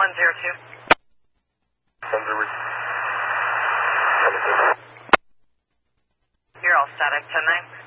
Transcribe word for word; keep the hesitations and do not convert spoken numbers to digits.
one zero two. one zero two. You're all static, ten nine.